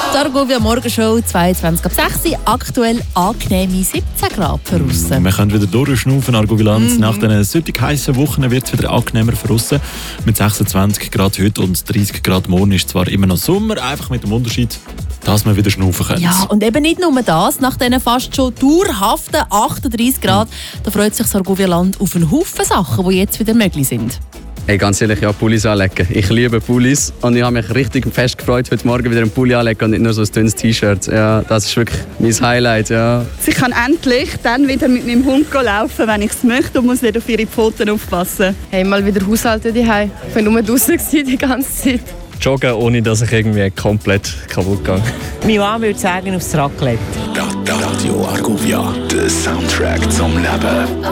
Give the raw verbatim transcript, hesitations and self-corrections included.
Die Argovia Morgenshow zweiundzwanzig ab sechs Uhr, aktuell angenehme siebzehn Grad draussen. Wir können wieder durchschnaufen, Argovilanz. Mhm. Nach diesen solchen heißen Wochen wird es wieder angenehmer draussen. Mit sechsundzwanzig Grad heute und dreißig Grad morgen ist zwar immer noch Sommer, einfach mit dem Unterschied, dass wir wieder schnaufen können. Ja, und eben nicht nur das, nach diesen fast schon dauerhaften achtunddreißig Grad, da freut sich das Argovia-Land auf einen Haufen Sachen, die jetzt wieder möglich sind. Hey, ganz ehrlich, ja, Pullis anlegen. Ich liebe Pullis und ich habe mich richtig fest gefreut, heute Morgen wieder einen Pulli anlegen und nicht nur so ein dünnes T-Shirt. Ja, das ist wirklich mein Highlight. Ja. Ich kann endlich dann wieder mit meinem Hund laufen, wenn ich es möchte, und muss nicht auf ihre Pfoten aufpassen. Hey, mal wieder haushalten daheim. Ich war nur draußen die ganze Zeit. Joggen, ohne dass ich irgendwie komplett kaputt gehe. Mein Mann würde sagen, aufs Raclette. Radio Argovia, der Soundtrack zum Leben.